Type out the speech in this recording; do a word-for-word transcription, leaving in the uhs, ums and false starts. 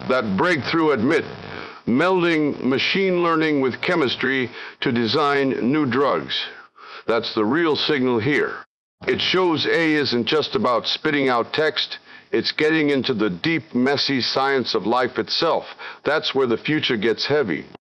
that breakthrough admit, melding machine learning with chemistry to design new drugs. That's the real signal here. It shows A isn't just about spitting out text, it's getting into the deep, messy science of life itself. That's where the future gets heavy.